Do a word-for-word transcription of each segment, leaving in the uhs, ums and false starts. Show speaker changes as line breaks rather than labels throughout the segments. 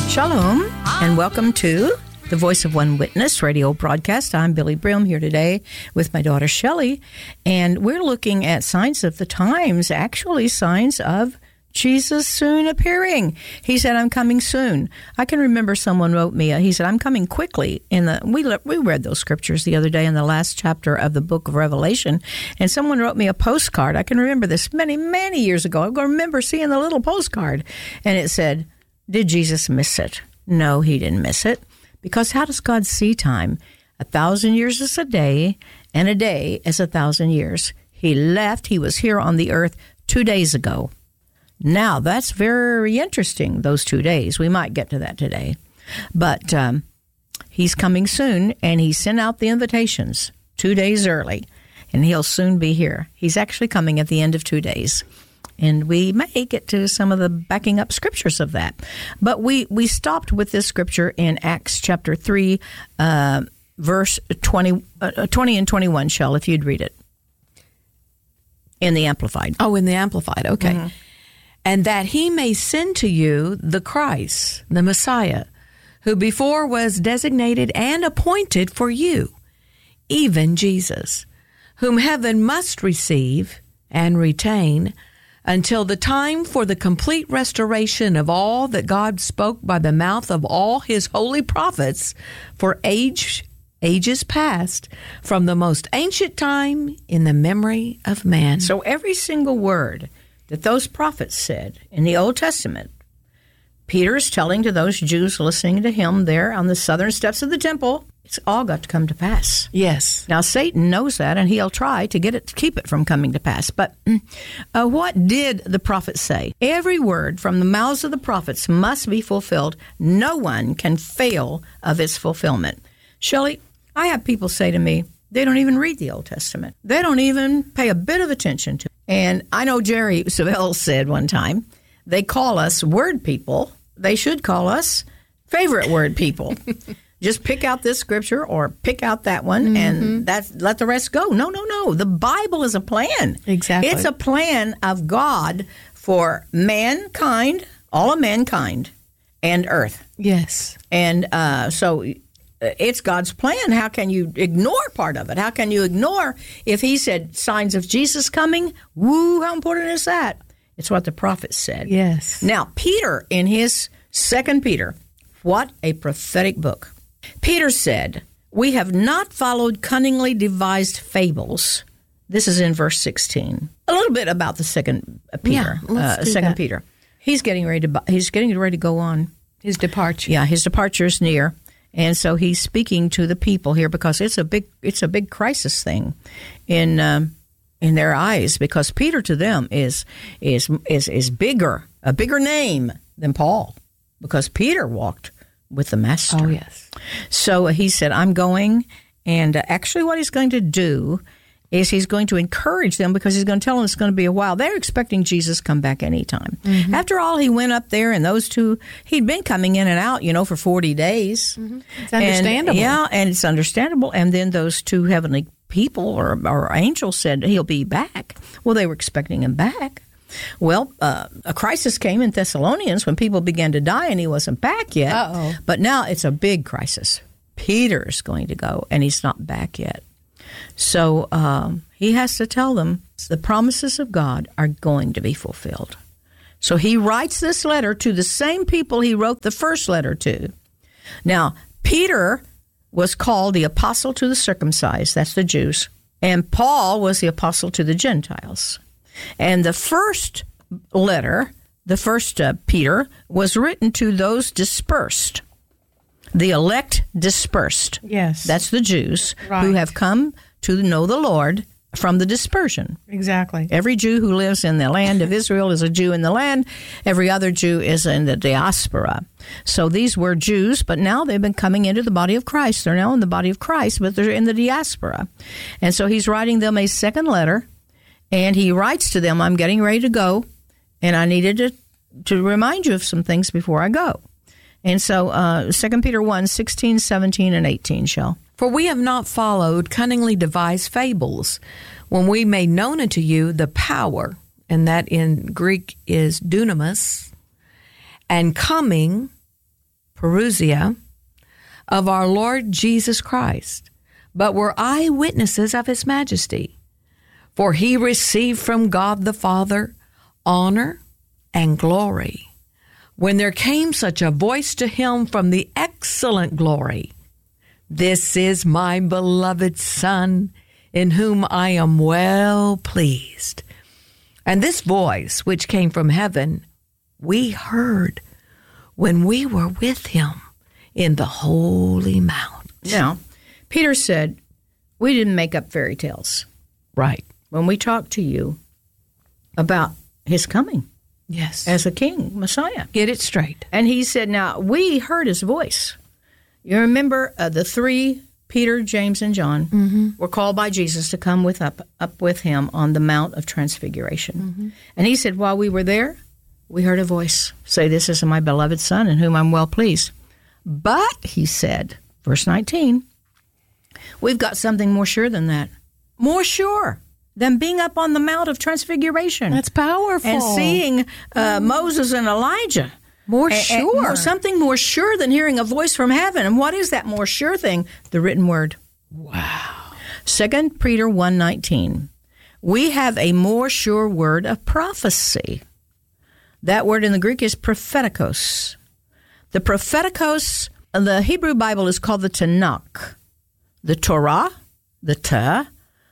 Shalom, and welcome to the Voice of One Witness radio broadcast. I'm Billy Brim here today with my daughter Shelley, and we're looking at signs of the times, actually signs of Jesus soon appearing. He said, I'm coming soon. I can remember someone wrote me, he said, I'm coming quickly. In the we we read those scriptures the other day in the last chapter of the book of Revelation, and someone wrote me a postcard. I can remember this many, many years ago. I remember seeing the little postcard, and it said, did Jesus miss it? No, he didn't miss it. Because how does God see time? A thousand years is a day, and a day is a thousand years. He left. He was here on the earth two days ago. Now, that's very interesting, those two days. We might get to that today. But um, he's coming soon, and he sent out the invitations two days early, and he'll soon be here. He's actually coming at the end of two days. And we may get to some of the backing up scriptures of that. But we, we stopped with this scripture in Acts chapter three, uh, verse twenty, uh, twenty and twenty-one, Shell, if you'd read it. In the Amplified.
Oh, in the Amplified, okay.
Mm-hmm.
And that he may send to you the Christ, the Messiah, who before was designated and appointed for you, even Jesus, whom heaven must receive and retain until the time for the complete restoration of all that God spoke by the mouth of all his holy prophets for age, ages past, from the most ancient time in the memory of man.
So every single word that those prophets said in the Old Testament, Peter is telling to those Jews listening to him there on the southern steps of the temple, it's all got to come to pass.
Yes.
Now, Satan knows that, and he'll try to get it, to keep it from coming to pass. But uh, what did the prophets say? Every word from the mouths of the prophets must be fulfilled. No one can fail of its fulfillment. Shelley, I have people say to me, they don't even read the Old Testament. They don't even pay a bit of attention to it. And I know Jerry Savelle said one time, they call us word people. They should call us favorite word people. Just pick out this scripture or pick out that one, mm-hmm. and that, let the rest go. No, no, no. The Bible is a plan.
Exactly.
It's a plan of God for mankind, all of mankind, and earth.
Yes.
And uh, so it's God's plan. How can you ignore part of it? How can you ignore if he said signs of Jesus coming? Woo, how important is that? It's what the prophets said.
Yes.
Now, Peter, in his Second Peter, what a prophetic book. Peter said, we have not followed cunningly devised fables. This is in verse sixteen. A little bit about the Second Peter.
Yeah, let's
uh,
do
Second
that.
Peter. He's getting ready to. He's getting ready to go on
His departure.
Yeah, his departure is near, and so he's speaking to the people here because it's a big. It's a big crisis thing, in um, in their eyes, because Peter to them is is is is bigger, a bigger name than Paul, because Peter walked with the Master.
Oh, yes.
So he said, I'm going, and uh, actually what he's going to do is he's going to encourage them, because he's going to tell them it's going to be a while. They're expecting Jesus to come back anytime. Mm-hmm. After all, he went up there, and those two, he'd been coming in and out, you know, for forty days.
Mm-hmm. It's understandable.
And, yeah, and it's understandable. And then those two heavenly people or, or angels said he'll be back. Well, they were expecting him back. Well, uh, a crisis came in Thessalonians when people began to die, and he wasn't back yet.
Uh-oh.
But now it's a big crisis. Peter's going to go, and he's not back yet. So um, he has to tell them the promises of God are going to be fulfilled. So he writes this letter to the same people he wrote the first letter to. Now, Peter was called the apostle to the circumcised, that's the Jews, and Paul was the apostle to the Gentiles. And the first letter, the first uh, Peter, was written to those dispersed, the elect dispersed.
Yes.
That's the Jews
Right.
who have come to know the Lord from the dispersion.
Exactly.
Every Jew who lives in the land of Israel is a Jew in the land. Every other Jew is in the diaspora. So these were Jews, but now they've been coming into the body of Christ. They're now in the body of Christ, but they're in the diaspora. And so he's writing them a second letter. And he writes to them, I'm getting ready to go, and I needed to, to remind you of some things before I go. And so uh, Second Peter one, sixteen, seventeen, and eighteen, Shell.
For we have not followed cunningly devised fables, when we made known unto you the power, and that in Greek is dunamis, and coming Parousia, of our Lord Jesus Christ, but were eyewitnesses of his majesty. For he received from God the Father honor and glory, when there came such a voice to him from the excellent glory, "This is my beloved Son, in whom I am well pleased." And this voice, which came from heaven, we heard when we were with him in the holy mount.
Now, Peter said, we didn't make up fairy tales.
Right.
When we talked to you about his coming.
Yes.
As a king, Messiah.
Get it straight.
And he said, now, we heard his voice. You remember uh, the three, Peter, James, and John, mm-hmm. were called by Jesus to come with up, up with him on the Mount of Transfiguration. Mm-hmm. And he said, while we were there, we heard a voice say, "This is my beloved Son, in whom I'm well pleased." But, he said, verse nineteen, we've got something more sure than that. More sure than being up on the Mount of Transfiguration.
That's powerful.
And seeing uh, mm. Moses and Elijah.
More
and,
sure.
And more, something more sure than hearing a voice from heaven. And what is that more sure thing? The written word.
Wow.
Second Peter one nineteen. We have a more sure word of prophecy. That word in the Greek is prophetikos. The prophetikos, the Hebrew Bible is called the Tanakh. The Torah, the Ta,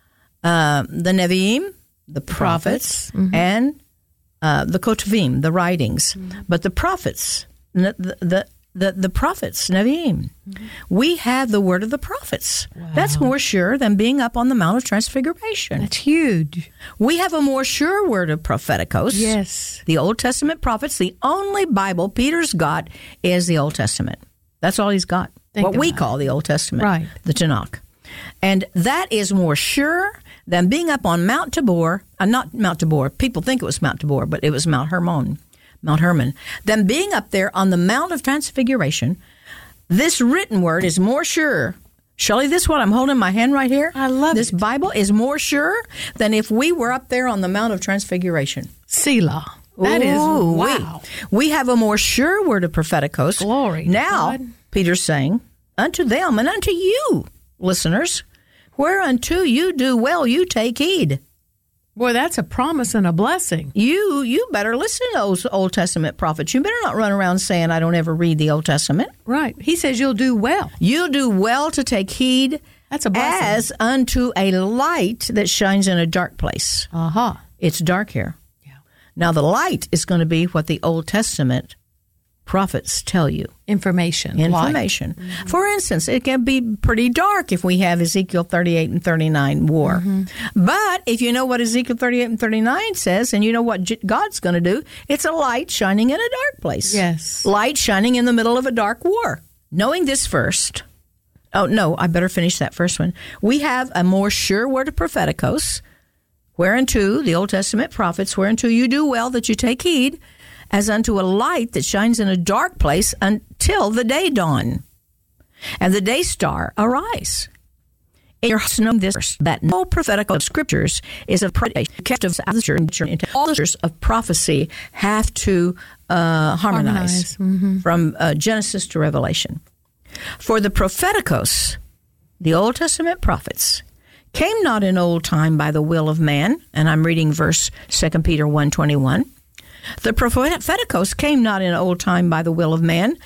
uh, the Nevi'im, the prophets, prophets. Mm-hmm. and uh, the Kotuvim, the writings. Mm-hmm. But the prophets, the the the, the prophets, Nevi'im, mm-hmm. we have the word of the prophets. Wow. That's more sure than being up on the Mount of Transfiguration.
That's huge.
We have a more sure word of prophetikos.
Yes.
The Old Testament prophets, the only Bible Peter's got is the Old Testament. That's all he's got. Think what we call it. The Old Testament,
right.
the Tanakh. And that is more sure than being up on Mount Tabor, uh, not Mount Tabor, people think it was Mount Tabor, but it was Mount Hermon, Mount Hermon. Than being up there on the Mount of Transfiguration, this written word is more sure. Shelley, this what I'm holding in my hand right here?
I love
this
it.
This Bible is more sure than if we were up there on the Mount of Transfiguration.
Selah. That
Ooh,
is, wow.
We, we have a more sure word of prophetikos.
Glory.
Now,
God.
Peter's saying, unto them and unto you, listeners, whereunto you do well, you take heed.
Boy, that's a promise and a blessing.
You you better listen to those Old Testament prophets. You better not run around saying, I don't ever read the Old Testament.
Right. He says you'll do well.
You'll do well to take heed.
That's a blessing.
As unto a light that shines in a dark place.
Uh-huh.
It's dark here. Yeah. Now, the light is going to be what the Old Testament prophets tell you.
Information.
Information. Mm-hmm. For instance, it can be pretty dark if we have Ezekiel thirty-eight and thirty-nine war. Mm-hmm. But if you know what Ezekiel thirty-eight and thirty-nine says, and you know what God's going to do, it's a light shining in a dark place.
Yes.
Light shining in the middle of a dark war. Knowing this first, oh, no, I better finish that first one. We have a more sure word of prophetikos, whereunto, the Old Testament prophets, whereunto you do well that you take heed, as unto a light that shines in a dark place until the day dawn, and the day star arise. In your hearts know this, that no prophetical of scriptures is a kept of all the of prophecy have to uh, harmonize, harmonize. Mm-hmm. from uh, Genesis to Revelation. For the prophetikos, the Old Testament prophets, came not in old time by the will of man, and I'm reading verse Second Peter one twenty-one. The prophetikos came not in old time by the will of man,